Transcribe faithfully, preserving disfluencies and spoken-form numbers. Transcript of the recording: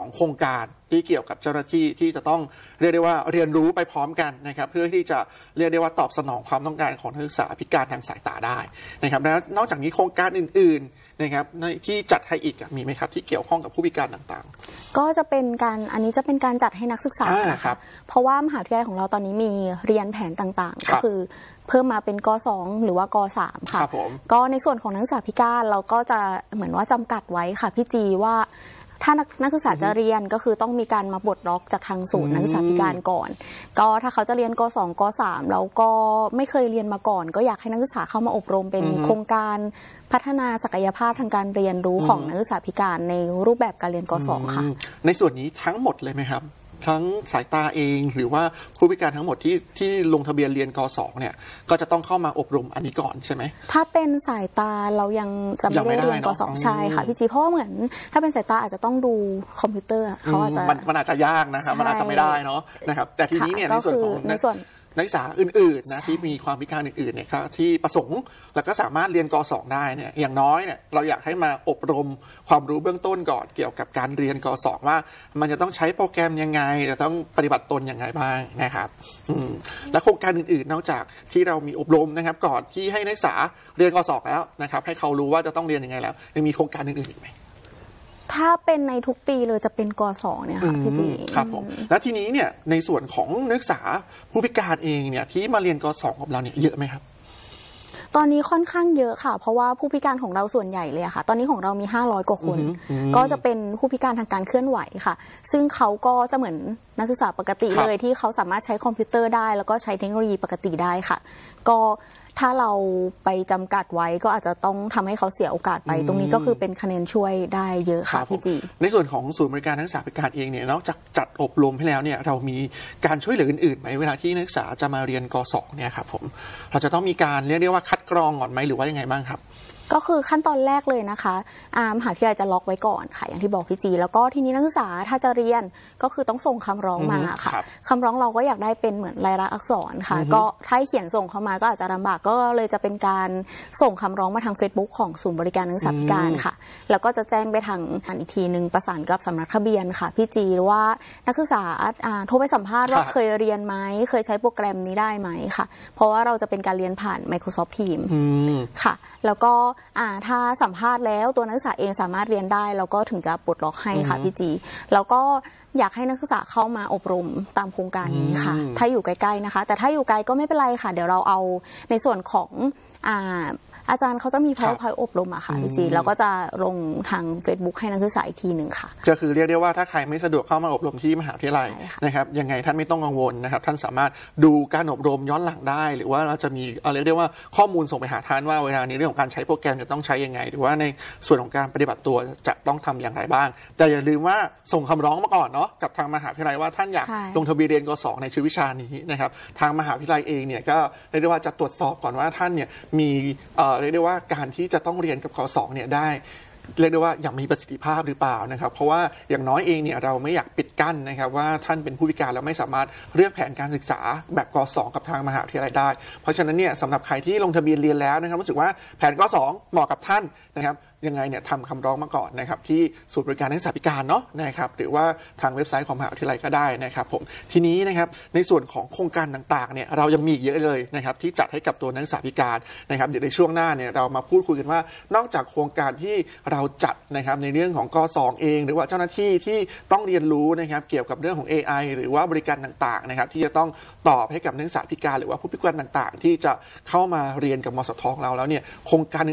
โครงการที่เกี่ยวกับเจ้าหน้าที่ที่จะต้องเรียกได้ว่าเรียนรู้ไปพร้อมกันนะครับเพื่อที่จะเรียกได้ว่าตอบสนองความต้องการของนักศึกษาพิการทางสายตาได้นะครับแล้วนอกจากนี้โครงการอื่นๆนะครับที่จัดให้อีกมีไหมครับที่เกี่ยวข้องกับผู้พิการต่างๆก็จะเป็นการอันนี้จะเป็นการจัดให้นักศึกษานะคะเพราะว่ามหาวิทยาลัยของเราตอนนี้มีเรียนแผนต่างๆก็คือเพิ่มมาเป็นก.สอง หรือว่าก.สาม ค่ะก็ในส่วนของนักศึกษาพิการเราก็จะเหมือนว่าจำกัดไว้ค่ะพี่จีว่าถ้านักศึกษาจะเรียนก็คือต้องมีการมาปลดล็อกจากทางศูนย์นักศึกษาพิการก่อนก็ถ้าเขาจะเรียนก.สอง ก.สาม แล้วก็ไม่เคยเรียนมาก่อนก็อยากให้นักศึกษาเข้ามาอบรมเป็นโครงการพัฒนาศักยภาพทางการเรียนรู้ของนักศึกษาพิการในรูปแบบการเรียนก.สอง ค่ะในส่วนนี้ทั้งหมดเลยไหมครับทั้งสายตาเองหรือว่าผู้พิการทั้งหมดที่ที่ลงทะเบียนเรียนก.สอง เนี่ยก็จะต้องเข้ามาอบรมอันนี้ก่อนใช่ไหมถ้าเป็นสายตาเรายังจะไม่ได้เรียนก.สอง ใช่ค่ะพี่จีเพราะว่าเหมือนถ้าเป็นสายตาอาจจะต้องดูคอมพิวเตอร์เขาอาจจะมันอาจจะยากนะครับมันอาจจะไม่ได้เนาะนะครับแต่ทีนี้เนี่ยในส่วนของในส่วนนักศึกษาอื่นๆนะที่มีความพิการอื่นๆเนี่ยครับที่ประสงค์แล้วก็สามารถเรียนก.สอง ได้เนี่ยอย่างน้อยเนี่ยเราอยากให้มาอบรมความรู้เบื้องต้นก่อนเกี่ยวกับการเรียนก.สอง ว่ามันจะต้องใช้โปรแกรมยังไงจะต้องปฏิบัติตนยังไงบ้างนะครับและโครงการอื่นๆนอกจากที่เรามีอบรมนะครับก่อนที่ให้นักศึกษาเรียนก.สอง แล้วนะครับให้เขารู้ว่าจะต้องเรียนยังไงแล้วยังมีโครงการอื่นๆอีกไหมถ้าเป็นในทุกปีเลยจะเป็นก.สอง เนี่ยค่ะพี่จีครับผมแล้วทีนี้เนี่ยในส่วนของนักศึกษาผู้พิการเองเนี่ยที่มาเรียนก.สอง กับเราเนี่ยเยอะไหมครับตอนนี้ค่อนข้างเยอะค่ะเพราะว่าผู้พิการของเราส่วนใหญ่เลยค่ะตอนนี้ของเรามีห้าร้อยกว่าคนก็จะเป็นผู้พิการทางการเคลื่อนไหวค่ะซึ่งเขาก็จะเหมือนนักศึกษาปกติเลยที่เขาสามารถใช้คอมพิวเตอร์ได้แล้วก็ใช้เทคโนโลยีปกติได้ค่ะก็ถ้าเราไปจำกัดไว้ก็อาจจะต้องทำให้เขาเสียโอกาสไปตรงนี้ก็คือเป็นคะแนนช่วยได้เยอะค่ะพี่จีในส่วนของศูนย์บริการนักศึกษาพิการเองเนี่ยนอกจากจัดอบรมให้แล้วเนี่ยเรามีการช่วยเหลืออื่นๆไหมเวลาที่นักศึกษาจะมาเรียนก.สอง เนี่ยครับผมเราจะต้องมีการเรียกได้ว่าคัดกรองก่อนไหมหรือว่ายังไงบ้างครับก็คือขั้นตอนแรกเลยนะคะมหาวิทยาลัยจะล็อกไว้ก่อนค่ะอย่างที่บอกพี่จีแล้วก็ทีนี้นักศึกษาถ้าจะเรียนก็คือต้องส่งคำร้องมาค่ะคำร้องเราก็อยากได้เป็นเหมือนลายลักษณ์อักษรค่ะก็ถ้าเขียนส่งเข้ามาก็อาจจะลำบากก็เลยจะเป็นการส่งคำร้องมาทาง Facebook ของศูนย์บริการนักศึกษาพิการค่ะแล้วก็จะแจ้งไปทางอีกทีหนึ่งประสานกับสำนักทะเบียนค่ะพี่จีว่านักศึกษาโทรไปสัมภาษณ์ว่าเคยเรียนไหมเคยใช้โปรแกรมนี้ได้ไหมค่ะเพราะว่าเราจะเป็นการเรียนผ่าน Microsoft Teams ค่ะแล้วก็ถ้าสัมภาษณ์แล้วตัวนักศึกษาเองสามารถเรียนได้แล้วก็ถึงจะปลดล็อกให้ค่ะพี่จีแล้วก็อยากให้นักศึกษาเข้ามาอบรมตามโครงการนี้ค่ะถ้าอยู่ใกล้ๆนะคะแต่ถ้าอยู่ไกลก็ไม่เป็นไรค่ะเดี๋ยวเราเอาในส่วนของอ่าอาจารย์เขาจะมีพาวพายอบรมอะค่ะพี่จีแล้วก็จะลงทาง Facebook ให้นักศึกษาอีกทีหนึ่งค่ะก็คือเรียกได้ว่าถ้าใครไม่สะดวกเข้ามาอบรมที่มหาวิทยาลัยนะครับยังไงท่านไม่ต้องกังวลนะครับท่านสามารถดูการอบรมย้อนหลังได้หรือว่าเราจะมีเรียกได้ว่าข้อมูลส่งไปหาท่านว่าเวลาในเรื่องของการใช้โปรแกรมจะต้องใช้ยังไงหรือว่าในส่วนของการปฏิบัติตัวจะต้องทำอย่างไรบ้างแต่อย่าลืมว่าส่งคำร้องมาก่อนเนาะกับทางมหาวิทยาลัยว่าท่านอยากลงทะเบียนเรียนก.สอง ในชื่อวิชานี้นะครับทางมหาวิทยาลัยเองเนี่ยก็เรียกได้ว่าจะตรวจสอบก่อนว่าท่านเนี่ยมีเรียกได้ว่าการที่จะต้องเรียนกับก.สอง เนี่ยได้เรียกได้ว่าอย่างมีประสิทธิภาพหรือเปล่านะครับเพราะว่าอย่างน้อยเองเนี่ยเราไม่อยากปิดกั้นนะครับว่าท่านเป็นผู้พิการแล้วไม่สามารถเลือกแผนการศึกษาแบบก.สอง กับทางมหาวิทยาลัยได้เพราะฉะนั้นเนี่ยสำหรับใครที่ลงทะเบียนเรียนแล้วนะครับรู้สึกว่าแผนก.สอง เหมาะกับท่านนะครับยังไงเนี่ยทำคำร้องมาก่อนนะครับที่ศูนย์บริการนักศึกษาพิการเนาะนะครับหรือว่าทางเว็บไซต์ของมหาวิทยาลัยก็ได้นะครับผมทีนี้นะครับในส่วนของโครงการต่างๆเนี่ยเรายังมีเยอะเลยนะครับที่จัดให้กับตัวนักศึกษาพิการนะครับเดี๋ยวในช่วงหน้าเนี่ยเรามาพูดคุยกันว่านอกจากโครงการที่เราจัดนะครับในเรื่องของก.สอง เองหรือว่าเจ้าหน้าที่ที่ต้องเรียนรู้นะครับเกี่ยวกับเรื่องของ เอ ไอ หรือว่าบริการต่างๆนะครับที่จะต้องตอบให้กับนักศึกษาพิการหรือว่าผู้พิการต่างๆที่จะเข้ามาเรียนกับมสท.เราแล้วเนี่ยโครงการ